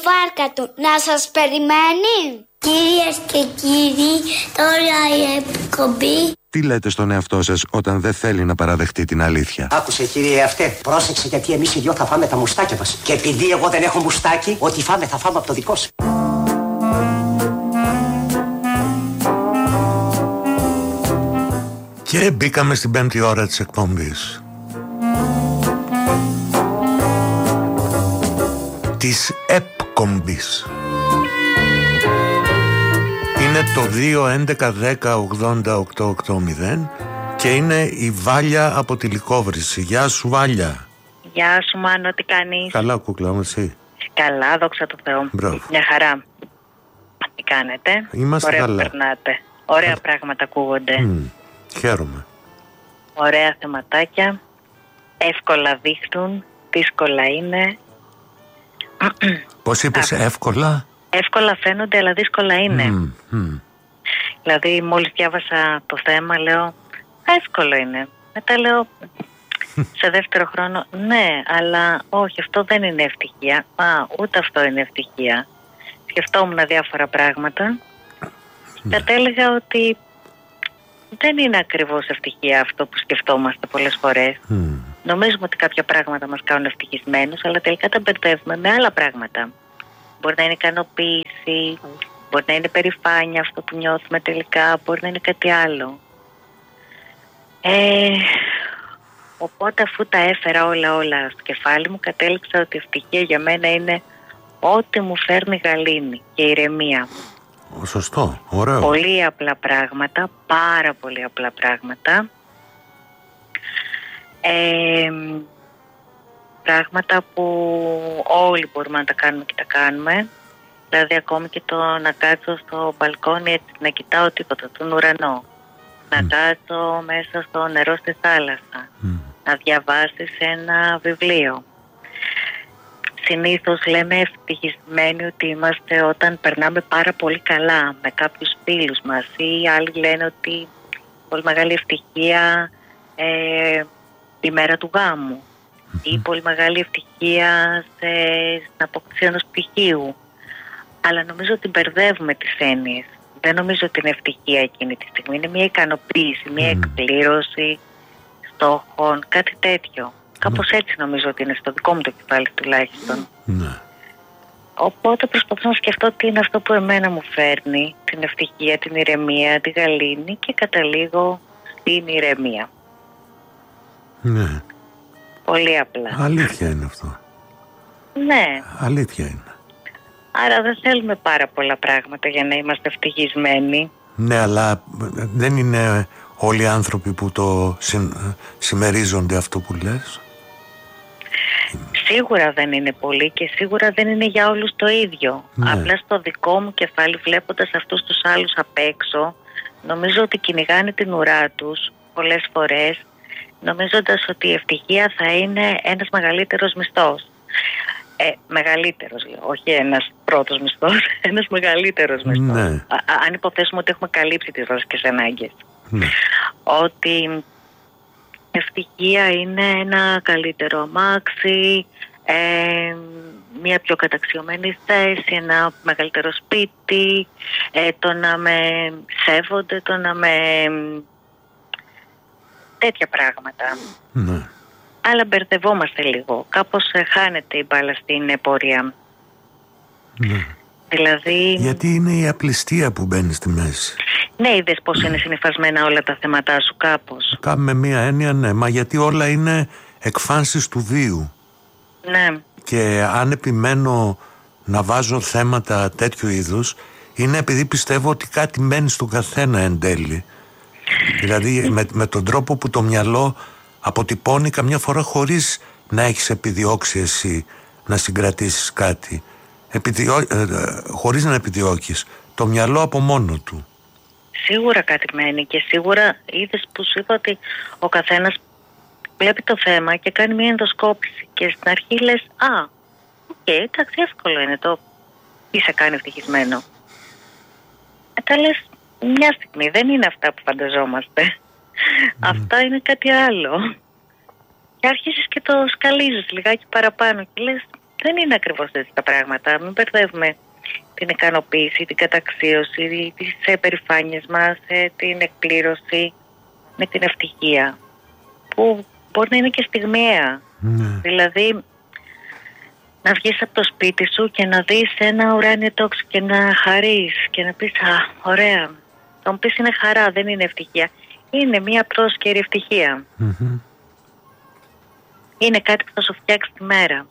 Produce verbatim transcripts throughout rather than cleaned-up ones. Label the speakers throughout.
Speaker 1: βάρκα του να σας περιμένει. Κυρίες και κύριοι, τώρα η εκπομπή.
Speaker 2: Τι λέτε στον εαυτό σας όταν δεν θέλει να παραδεχτεί την αλήθεια?
Speaker 3: Άκουσε κύριε αυτέ, πρόσεξε γιατί εμείς οι δυο θα φάμε τα μουστάκια μας. Και επειδή εγώ δεν έχω μουστάκι, ό,τι φάμε θα φάμε από το δικό σου.
Speaker 2: Και μπήκαμε στην πέμπτη ώρα της εκπομπής. Της εκπομπής. Είναι το δύο έντεκα δέκα ογδόντα οκτώ ογδόντα και είναι η Βάλια από τη Λυκόβρηση. Γεια σου Βάλια.
Speaker 4: Γεια σου Μάνο, τι κάνεις?
Speaker 2: Καλά κουκλά μου, εσύ?
Speaker 4: Καλά, δόξα τω Θεώ.
Speaker 2: Μπράβο.
Speaker 4: Μια χαρά. Τι κάνετε?
Speaker 2: Είμαστε
Speaker 4: ωραία
Speaker 2: καλά.
Speaker 4: Περνάτε. Ωραία Α... πράγματα ακούγονται.
Speaker 2: Mm, χαίρομαι.
Speaker 4: Ωραία θεματάκια. Εύκολα δείχνουν, δύσκολα είναι.
Speaker 2: Πώς είπες? Α, εύκολα?
Speaker 4: Εύκολα φαίνονται αλλά δύσκολα είναι.
Speaker 2: Mm, mm.
Speaker 4: Δηλαδή μόλις διάβασα το θέμα λέω εύκολο είναι. Μετά λέω σε δεύτερο χρόνο ναι, αλλά όχι, αυτό δεν είναι ευτυχία. Α, ούτε αυτό είναι ευτυχία. Σκεφτόμουν διάφορα πράγματα.
Speaker 2: Ναι.
Speaker 4: Κατέληγα ότι δεν είναι ακριβώς ευτυχία αυτό που σκεφτόμαστε πολλές φορές. Mm. Νομίζουμε ότι κάποια πράγματα μας κάνουν ευτυχισμένους, αλλά τελικά τα μπερδεύουμε με άλλα πράγματα. Μπορεί να είναι ικανοποίηση, μπορεί να είναι περηφάνεια αυτό που νιώθουμε τελικά, μπορεί να είναι κάτι άλλο. Ε, οπότε αφού τα έφερα όλα όλα στο κεφάλι μου, κατέληξα ότι η ευτυχία για μένα είναι ό,τι μου φέρνει γαλήνη και ηρεμία.
Speaker 2: Σωστό, ωραίο.
Speaker 4: Πολύ απλά πράγματα, πάρα πολύ απλά πράγματα. Ε, πράγματα που όλοι μπορούμε να τα κάνουμε και τα κάνουμε. Δηλαδή ακόμη και το να κάτσω στο μπαλκόνι έτσι, να κοιτάω τίποτα, τον ουρανό. Mm. Να κάτσω μέσα στο νερό στη θάλασσα. Mm. Να διαβάσεις ένα βιβλίο. Συνήθως λέμε ευτυχισμένοι ότι είμαστε όταν περνάμε πάρα πολύ καλά με κάποιους φίλους μας, ή άλλοι λένε ότι πολύ μεγάλη ευτυχία ε, η μέρα του γάμου mm-hmm. ή πολύ μεγάλη ευτυχία σε, στην αποκτήση ενός πτυχίου. Αλλά νομίζω ότι μπερδεύουμε τις έννοιες. Δεν νομίζω ότι είναι ευτυχία εκείνη τη στιγμή. Είναι μια ικανοποίηση, μια mm. εκπλήρωση στόχων, κάτι τέτοιο. Κάπως έτσι νομίζω ότι είναι στο δικό μου το κεφάλι τουλάχιστον. Ναι. Οπότε προσπαθώ να σκεφτώ τι είναι αυτό που εμένα μου φέρνει την ευτυχία, την ηρεμία, τη γαλήνη και καταλήγω στην ηρεμία.
Speaker 2: Ναι.
Speaker 4: Πολύ απλά.
Speaker 2: Αλήθεια είναι αυτό.
Speaker 4: Ναι.
Speaker 2: Αλήθεια είναι.
Speaker 4: Άρα δεν θέλουμε πάρα πολλά πράγματα για να είμαστε ευτυχισμένοι.
Speaker 2: Ναι, αλλά δεν είναι όλοι οι άνθρωποι που το συμμερίζονται αυτό που λες.
Speaker 4: Σίγουρα δεν είναι πολύ και σίγουρα δεν είναι για όλους το ίδιο. Ναι. Απλά στο δικό μου κεφάλι, βλέποντας αυτούς τους άλλους απ' έξω, νομίζω ότι κυνηγάνε την ουρά τους πολλές φορές, νομίζοντας ότι η ευτυχία θα είναι ένας μεγαλύτερος μισθός. Ε, μεγαλύτερος, λέω, όχι ένας πρώτος μισθός, ένας μεγαλύτερος μισθός. Ναι. Α, αν υποθέσουμε ότι έχουμε καλύψει τις βασικές ανάγκες. Ναι. Ότι ευτυχία είναι ένα καλύτερο αμάξι, ε, μια πιο καταξιωμένη θέση, ένα μεγαλύτερο σπίτι, ε, το να με σέβονται, το να με... τέτοια πράγματα. Ναι. Αλλά μπερδευόμαστε λίγο. Κάπως χάνεται η μπάλα στην πορεία.
Speaker 2: Ναι.
Speaker 4: Δηλαδή...
Speaker 2: Γιατί είναι η απληστία που μπαίνει στη μέση.
Speaker 4: Ναι, είδες πώς είναι συνυφασμένα όλα τα θέματά σου κάπως.
Speaker 2: Κάμε μία έννοια, ναι. Μα γιατί όλα είναι εκφάνσεις του βίου.
Speaker 4: Ναι.
Speaker 2: Και αν επιμένω να βάζω θέματα τέτοιου είδους, είναι επειδή πιστεύω ότι κάτι μένει στον καθένα εν τέλει. Δηλαδή με, με τον τρόπο που το μυαλό αποτυπώνει καμιά φορά χωρίς να έχεις επιδιώξει εσύ να συγκρατήσεις κάτι. Επιδιώ... Ε, χωρίς να επιδιώκεις. Το μυαλό από μόνο του.
Speaker 4: Σίγουρα κάτι μένει και σίγουρα είδες που σου είπα ότι ο καθένας βλέπει το θέμα και κάνει μια ενδοσκόπηση και στην αρχή λες α, οκ, okay, εντάξει, εύκολο είναι το τι σε κάνει ευτυχισμένο. Μετά λες μια στιγμή, δεν είναι αυτά που φανταζόμαστε. Mm. Αυτά είναι κάτι άλλο. Και άρχισες και το σκαλίζεις λιγάκι παραπάνω και λες δεν είναι ακριβώς έτσι τα πράγματα. Μην μπερδεύουμε την ικανοποίηση, την καταξίωση, τις περηφάνειες μας, την εκπλήρωση με την ευτυχία, που μπορεί να είναι και στιγμιαία.
Speaker 2: Ναι.
Speaker 4: Δηλαδή, να βγεις από το σπίτι σου και να δεις ένα ουράνιο τόξο και να χαρείς και να πεις «Α, ωραία». Θα μου πεις είναι χαρά, δεν είναι ευτυχία. Είναι μια πρόσκαιρη ευτυχία.
Speaker 2: Mm-hmm.
Speaker 4: Είναι κάτι που θα σου φτιάξει τη μέρα.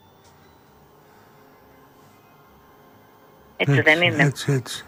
Speaker 4: Έτσι, έτσι δεν είναι?
Speaker 2: Έτσι, έτσι.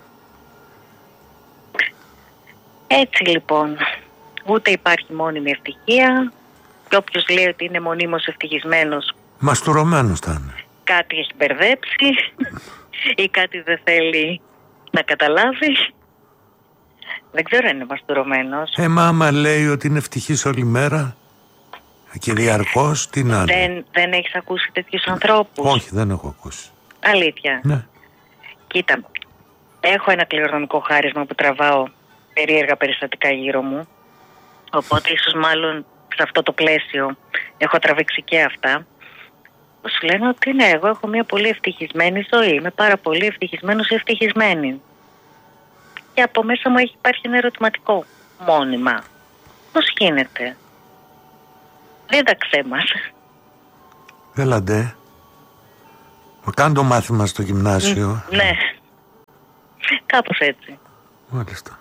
Speaker 4: Έτσι λοιπόν, ούτε υπάρχει μόνιμη ευτυχία και όποιος λέει ότι είναι μονίμως ευτυχισμένος,
Speaker 2: μαστουρωμένος θα είναι.
Speaker 4: Κάτι έχει μπερδέψει ή κάτι δεν θέλει να καταλάβει. Δεν ξέρω αν είναι μαστουρωμένος.
Speaker 2: Ε, μα άμα λέει ότι είναι ευτυχής όλη μέρα και διαρκώς, τι να είναι.
Speaker 4: Δεν, δεν έχεις ακούσει τέτοιους ανθρώπους?
Speaker 2: Όχι, δεν έχω ακούσει.
Speaker 4: Αλήθεια?
Speaker 2: Ναι.
Speaker 4: Κοίτα, έχω ένα κληρονομικό χάρισμα που τραβάω περίεργα περιστατικά γύρω μου. Οπότε ίσως μάλλον σε αυτό το πλαίσιο έχω τραβήξει και αυτά. Σου λένε ότι ναι, εγώ έχω μια πολύ ευτυχισμένη ζωή. Είμαι πάρα πολύ ευτυχισμένος ή ευτυχισμένη. Και από μέσα μου έχει υπάρχει ένα ερωτηματικό μόνιμα. Πώς γίνεται? Δίδαξέ μας.
Speaker 2: Έλαντε. Κάνε το μάθημα στο γυμνάσιο.
Speaker 4: Ναι. Κάπως έτσι.
Speaker 2: Μάλιστα.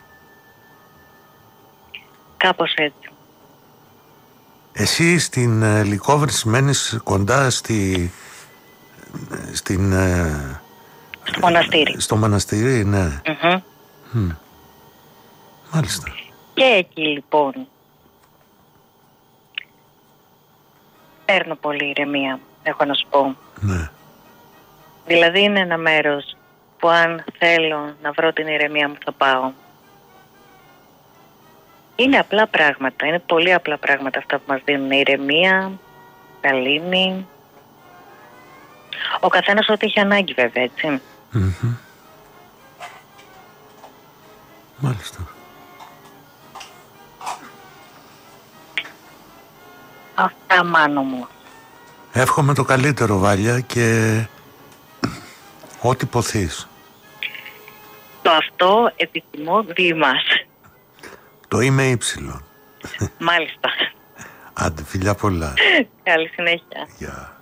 Speaker 4: Κάπως έτσι.
Speaker 2: Εσύ στην ε, Λυκόβρηση μένεις κοντά στη, στην, ε,
Speaker 4: Στο μοναστήρι.
Speaker 2: Στο μοναστήρι, ναι.
Speaker 4: Mm-hmm.
Speaker 2: Mm. Μάλιστα.
Speaker 4: Και εκεί λοιπόν παίρνω πολύ ηρεμία, έχω να σου πω.
Speaker 2: Ναι.
Speaker 4: Δηλαδή είναι ένα μέρος που αν θέλω να βρω την ηρεμία μου θα πάω. Είναι απλά πράγματα, είναι πολύ απλά πράγματα αυτά που μας δίνουν ηρεμία, καλήνη. Ο καθένας ό,τι έχει ανάγκη βέβαια, έτσι.
Speaker 2: Mm-hmm. Μάλιστα.
Speaker 4: Αυτά, Μάνο μου.
Speaker 2: Εύχομαι το καλύτερο, Βάλια, και ό,τι ποθείς.
Speaker 4: Το αυτό επιθυμώ δι' μας.
Speaker 2: Το είμαι ύψιλον.
Speaker 4: Μάλιστα.
Speaker 2: Άντε, φιλιά πολλά.
Speaker 4: Καλή συνέχεια.
Speaker 2: Γεια.